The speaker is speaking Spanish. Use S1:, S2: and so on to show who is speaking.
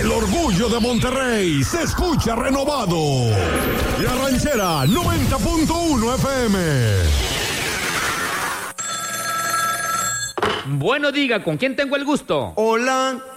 S1: El orgullo de Monterrey se escucha renovado. La Ranchera 90.1 FM.
S2: Bueno, diga, ¿con quién tengo el gusto?
S3: Hola.